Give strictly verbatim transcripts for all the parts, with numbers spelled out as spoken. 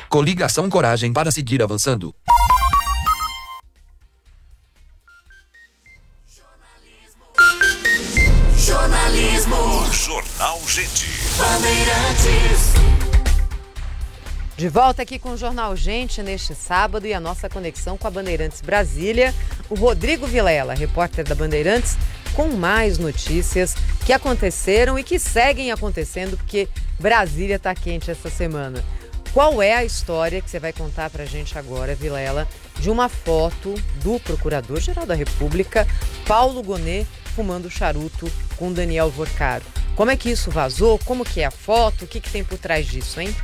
Coligação Coragem para seguir avançando. Jornalismo. Jornal Gente. Bandeirantes. De volta aqui com o Jornal Gente neste sábado e a nossa conexão com a Bandeirantes Brasília. O Rodrigo Vilela, repórter da Bandeirantes, com mais notícias que aconteceram e que seguem acontecendo, porque Brasília está quente essa semana. Qual é a história que você vai contar pra gente agora, Vilela, de uma foto do Procurador-Geral da República, Paulo Gonet, fumando charuto com Daniel Vorcaro? Como é que isso vazou? Como que é a foto? O que, que tem por trás disso, hein?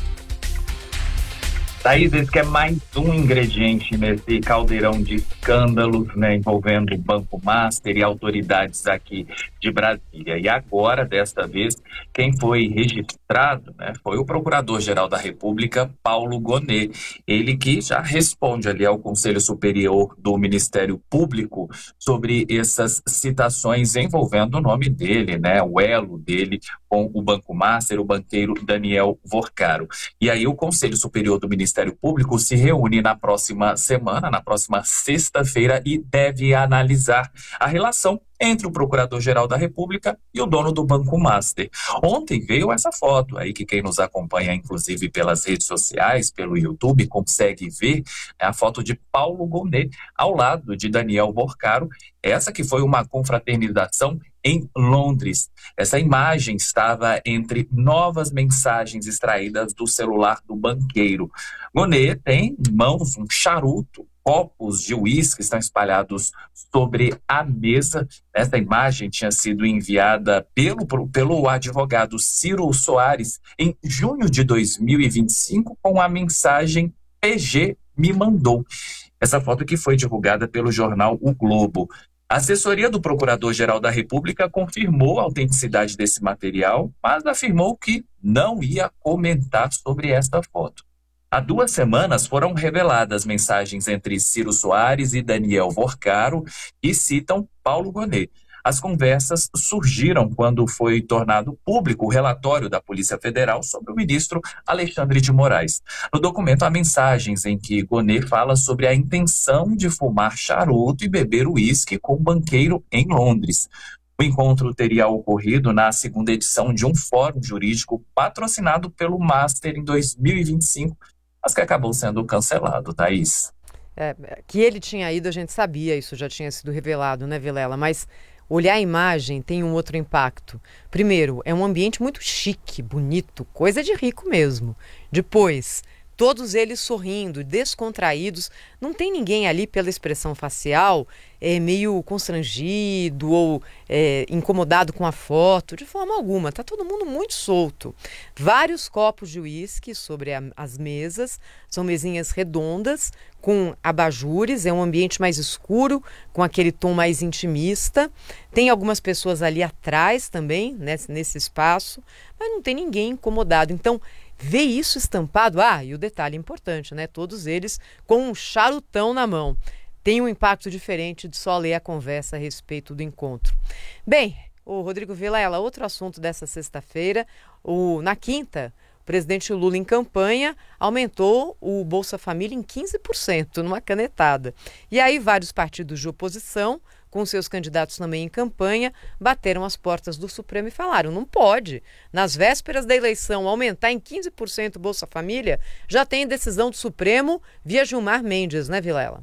Thaís, esse que é mais um ingrediente nesse caldeirão de escândalos, né, envolvendo o Banco Master e autoridades aqui de Brasília. E agora, desta vez, quem foi registrado, né, foi o Procurador-Geral da República, Paulo Gonet. Ele que já responde ali ao Conselho Superior do Ministério Público sobre essas citações envolvendo o nome dele, né, o elo dele com o Banco Master, o banqueiro Daniel Vorcaro. E aí o Conselho Superior do Ministério Ministério Público se reúne na próxima semana, na próxima sexta-feira, e deve analisar a relação entre o Procurador-Geral da República e o dono do Banco Master. Ontem veio essa foto aí que quem nos acompanha, inclusive pelas redes sociais, pelo YouTube, consegue ver, é a foto de Paulo Gonet ao lado de Daniel Vorcaro, essa que foi uma confraternização em Londres. Essa imagem estava entre novas mensagens extraídas do celular do banqueiro. Gonet tem em mãos um charuto, copos de uísque estão espalhados sobre a mesa. Essa imagem tinha sido enviada pelo, pelo advogado Ciro Soares em junho de dois mil e vinte e cinco com a mensagem P G me mandou. Essa foto que foi divulgada pelo jornal O Globo. A assessoria do Procurador-Geral da República confirmou a autenticidade desse material, mas afirmou que não ia comentar sobre esta foto. Há duas semanas foram reveladas mensagens entre Ciro Soares e Daniel Vorcaro que citam Paulo Gonet. As conversas surgiram quando foi tornado público o relatório da Polícia Federal sobre o ministro Alexandre de Moraes. No documento há mensagens em que Gonet fala sobre a intenção de fumar charuto e beber uísque com o banqueiro em Londres. O encontro teria ocorrido na segunda edição de um fórum jurídico patrocinado pelo Master em dois mil e vinte e cinco, mas que acabou sendo cancelado, Thaís. É, que ele tinha ido, a gente sabia, isso já tinha sido revelado, né, Vilela? Mas olhar a imagem tem um outro impacto. Primeiro, é um ambiente muito chique, bonito, coisa de rico mesmo. Depois, todos eles sorrindo, descontraídos. Não tem ninguém ali pela expressão facial é, meio constrangido ou é, incomodado com a foto, de forma alguma. Está todo mundo muito solto. Vários copos de uísque sobre a, as mesas, são mesinhas redondas, com abajures, é um ambiente mais escuro, com aquele tom mais intimista. Tem algumas pessoas ali atrás também, nesse, nesse espaço, mas não tem ninguém incomodado. Então, ver isso estampado, ah, e o detalhe importante, né? Todos eles com um charutão na mão. Tem um impacto diferente de só ler a conversa a respeito do encontro. Bem, o Rodrigo Vilela, outro assunto dessa sexta-feira, o, na quinta, o presidente Lula, em campanha, aumentou o Bolsa Família em quinze por cento, numa canetada. E aí vários partidos de oposição, com seus candidatos também em campanha, bateram as portas do Supremo e falaram, não pode. Nas vésperas da eleição, aumentar em quinze por cento o Bolsa Família, já tem decisão do Supremo via Gilmar Mendes, né, Vilela?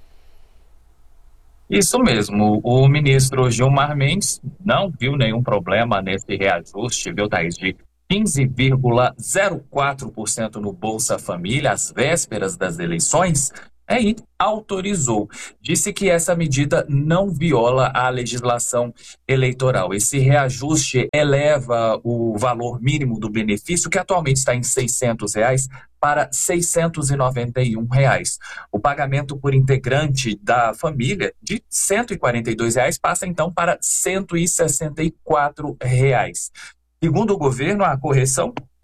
Isso mesmo, o ministro Gilmar Mendes não viu nenhum problema nesse reajuste, viu, Thaís, de quinze vírgula zero quatro por cento no Bolsa Família, às vésperas das eleições, é, e autorizou. Disse que essa medida não viola a legislação eleitoral. Esse reajuste eleva o valor mínimo do benefício, que atualmente está em seiscentos reais, para seiscentos e noventa e um reais. O pagamento por integrante da família de cento e quarenta e dois reais passa então para cento e sessenta e quatro reais. Segundo o governo, a correção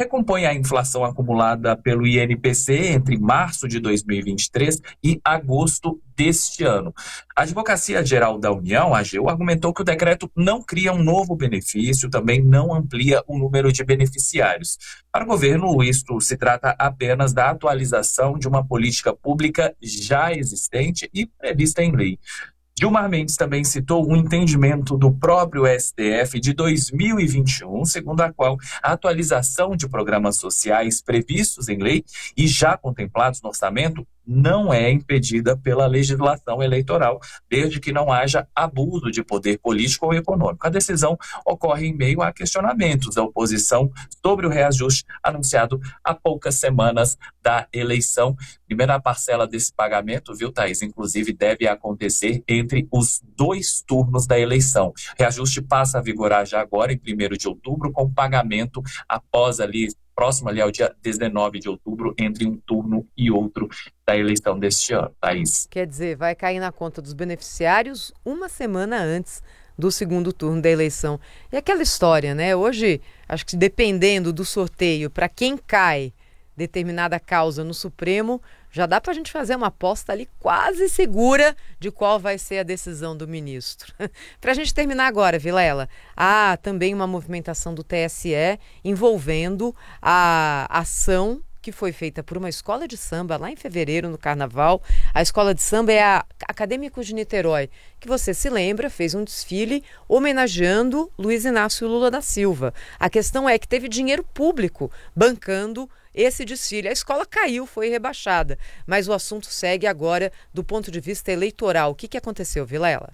recompõe a inflação acumulada pelo I N P C entre março de dois mil e vinte e três e agosto deste ano. A Advocacia Geral da União, a AGU, argumentou que o decreto não cria um novo benefício, também não amplia o número de beneficiários. Para o governo, isto se trata apenas da atualização de uma política pública já existente e prevista em lei. Gilmar Mendes também citou um entendimento do próprio S T F de dois mil e vinte e um, segundo a qual a atualização de programas sociais previstos em lei e já contemplados no orçamento não é impedida pela legislação eleitoral, desde que não haja abuso de poder político ou econômico. A decisão ocorre em meio a questionamentos da oposição sobre o reajuste anunciado há poucas semanas da eleição. Primeira parcela desse pagamento, viu, Thaís, inclusive deve acontecer entre os dois turnos da eleição. O reajuste passa a vigorar já agora, em primeiro de outubro, com pagamento após ali, próximo ali ao dia dezenove de outubro, entre um turno e outro da eleição deste ano, Thaís. Quer dizer, vai cair na conta dos beneficiários uma semana antes do segundo turno da eleição. E aquela história, né? Hoje, acho que dependendo do sorteio, para quem cai determinada causa no Supremo, já dá para a gente fazer uma aposta ali quase segura de qual vai ser a decisão do ministro. Para a gente terminar agora, Vilela, há também uma movimentação do T S E envolvendo a ação que foi feita por uma escola de samba lá em fevereiro, no Carnaval. A escola de samba é a Acadêmicos de Niterói, que você se lembra, fez um desfile homenageando Luiz Inácio Lula da Silva. A questão é que teve dinheiro público bancando esse desfile. A escola caiu, foi rebaixada, mas o assunto segue agora do ponto de vista eleitoral. O que, que aconteceu, Vilela?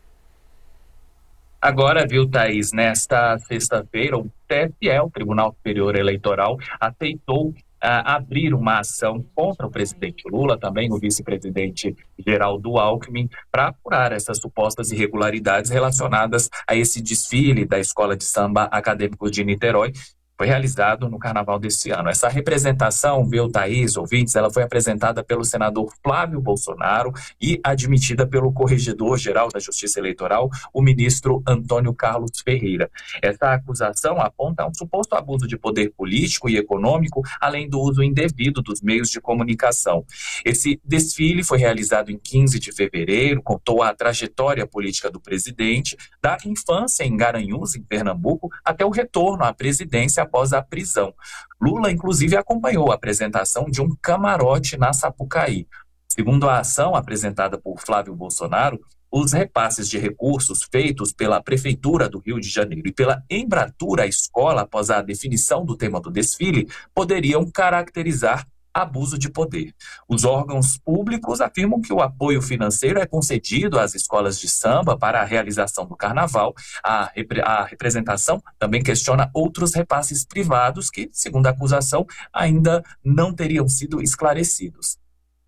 Agora, viu, Thaís, nesta sexta-feira, o T S E, o Tribunal Superior Eleitoral, aceitou a abrir uma ação contra o presidente Lula, também o vice-presidente Geraldo Alckmin, para apurar essas supostas irregularidades relacionadas a esse desfile da Escola de Samba Acadêmicos de Niterói, foi realizado no Carnaval desse ano. Essa representação, viu, Thaís, ouvintes, ela foi apresentada pelo senador Flávio Bolsonaro e admitida pelo corregedor-geral da Justiça Eleitoral, o ministro Antônio Carlos Ferreira. Essa acusação aponta um suposto abuso de poder político e econômico, além do uso indevido dos meios de comunicação. Esse desfile foi realizado em quinze de fevereiro, contou a trajetória política do presidente, da infância em Garanhuns, em Pernambuco, até o retorno à presidência após a prisão. Lula, inclusive, acompanhou a apresentação de um camarote na Sapucaí. Segundo a ação apresentada por Flávio Bolsonaro, os repasses de recursos feitos pela Prefeitura do Rio de Janeiro e pela Embratur à escola após a definição do tema do desfile poderiam caracterizar abuso de poder. Os órgãos públicos afirmam que o apoio financeiro é concedido às escolas de samba para a realização do carnaval. A, repre- a representação também questiona outros repasses privados que, segundo a acusação, ainda não teriam sido esclarecidos.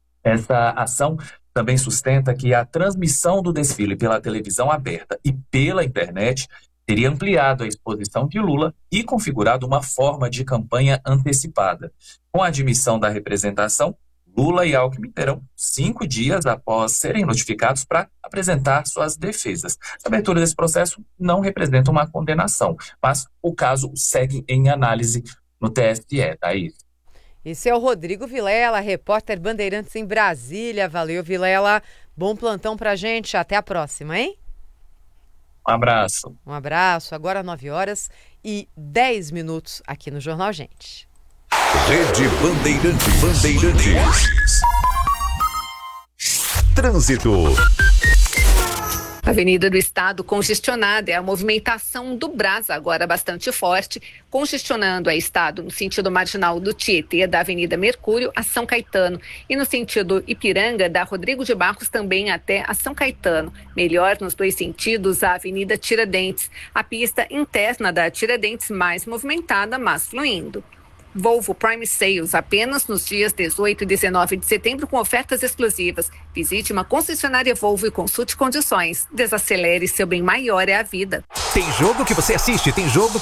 Essa ação também sustenta que a transmissão do desfile pela televisão aberta e pela internet teria ampliado a exposição de Lula e configurado uma forma de campanha antecipada. Com a admissão da representação, Lula e Alckmin terão cinco dias após serem notificados para apresentar suas defesas. A abertura desse processo não representa uma condenação, mas o caso segue em análise no T S E, Thaís. Esse é o Rodrigo Vilela, repórter Bandeirantes em Brasília. Valeu, Vilela. Bom plantão pra gente. Até a próxima, hein? Um abraço. Um abraço. Agora nove horas e dez minutos aqui no Jornal Gente. Rede Bandeirantes. Bandeirantes. Trânsito. Avenida do Estado congestionada, é a movimentação do Brás agora bastante forte, congestionando a Estado no sentido marginal do Tietê, da Avenida Mercúrio a São Caetano, e no sentido Ipiranga, da Rodrigo de Barros também até a São Caetano. Melhor nos dois sentidos, a Avenida Tiradentes, a pista interna da Tiradentes mais movimentada, mas fluindo. Volvo Prime Sales apenas nos dias dezoito e dezenove de setembro com ofertas exclusivas. Visite uma concessionária Volvo e consulte condições. Desacelere, seu bem maior é a vida. Tem jogo que você assiste, tem jogo